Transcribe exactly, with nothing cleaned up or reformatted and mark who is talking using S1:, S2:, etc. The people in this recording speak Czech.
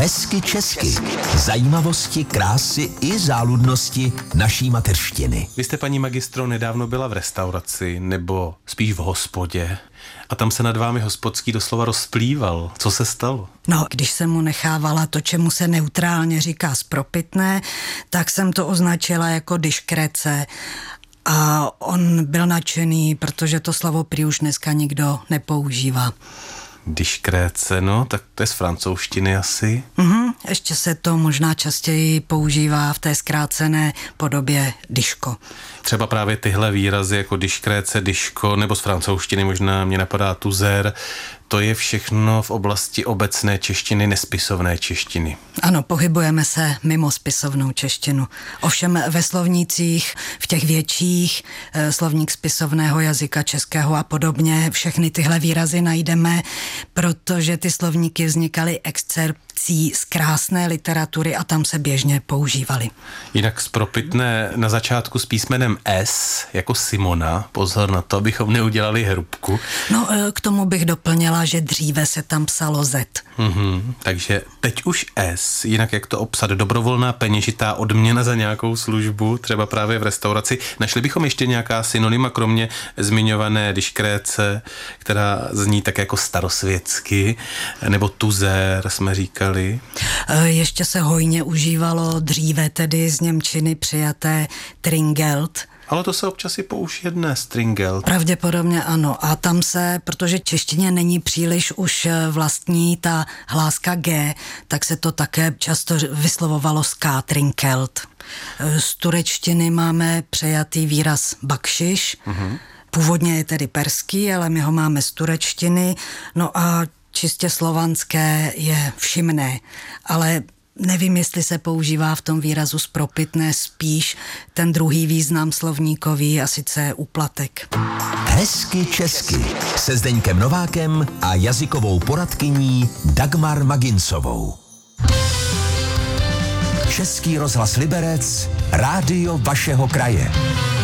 S1: Hezky česky. Zajímavosti, krásy i záludnosti naší mateřštiny.
S2: Vy jste, paní magistro, nedávno byla v restauraci, nebo spíš v hospodě, a tam se nad vámi hospodský doslova rozplýval. Co se stalo?
S3: No, když jsem mu nechávala to, čemu se neutrálně říká spropitné, tak jsem to označila jako diškrece. A on byl nadšený, protože to slovo prý už dneska nikdo nepoužívá.
S2: Diškréce, no, tak to je z francouzštiny asi.
S3: Mhm, ještě se to možná častěji používá v té zkrácené podobě diško.
S2: Třeba právě tyhle výrazy jako diškréce, diško, nebo z francouzštiny možná mě napadá tuzer, to je všechno v oblasti obecné češtiny, nespisovné češtiny.
S3: Ano, pohybujeme se mimo spisovnou češtinu. Ovšem ve slovnících, v těch větších, slovník spisovného jazyka českého a podobně, všechny tyhle výrazy najdeme, protože ty slovníky vznikaly excerpcí z krásné literatury a tam se běžně používaly.
S2: Jinak spropitné na začátku s písmenem S, jako Simona, pozor na to, abychom neudělali hrubku.
S3: No, k tomu bych doplnila, že dříve se tam psalo Z.
S2: Mm-hmm, takže teď už S, jinak jak to obsat, dobrovolná peněžitá odměna za nějakou službu, třeba právě v restauraci. Našli bychom ještě nějaká synonyma, kromě zmiňované diškréce, která zní tak jako starosvětsky, nebo tuzér jsme říkali.
S3: Ještě se hojně užívalo dříve tedy z němčiny přijaté Tringelt.
S2: Ale to se občas i použije dnes, Tringelt.
S3: Pravděpodobně ano. A tam se, protože češtině není příliš už vlastní ta hláska G, tak se to také často vyslovovalo s K, Trinkelt. Z turečtiny máme přejatý výraz bakšiš. Mm-hmm. Původně je tedy perský, ale my ho máme z turečtiny. No a čistě slovanské je všimné, ale nevím, jestli se používá v tom výrazu spropitné spíš ten druhý význam slovníkový, a sice úplatek.
S1: Hezky česky se Zdeňkem Novákem a jazykovou poradkyní Dagmar Maginsovou. Český rozhlas Liberec, rádio vašeho kraje.